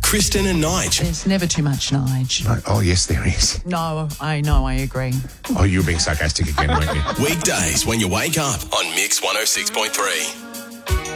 Kristen and Nige. There's never too much, Nige. No, oh, yes, there is. No, I agree. Oh, you were being sarcastic again, weren't you? Weekdays when you wake up on Mix 106.3.